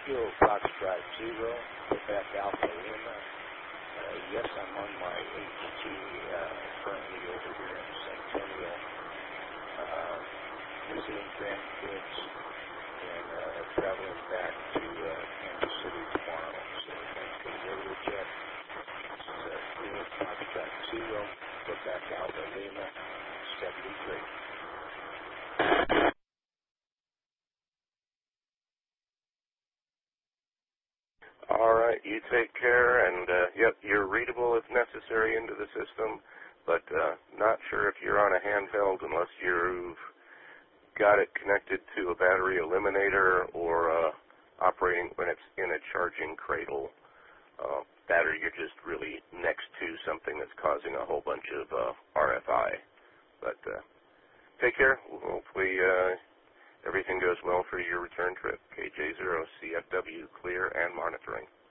Kilo Foxtrot 0, Quebec Alpha Lima. Yes, I'm on my HT currently over here in Centennial, visiting grandkids and traveling back to Kansas City tomorrow. So thanks for the radio jet. This is Kilo Foxtrot 0, Quebec Alpha Lima, 73. All right, you take care, and yep, you're readable if necessary into the system, but not sure if you're on a handheld unless you've got it connected to a battery eliminator or operating when it's in a charging cradle. Battery, you're just really next to something that's causing a whole bunch of RFI. But take care. Hopefully everything goes well for your return trip. KJ0, CFW, clear and monitoring.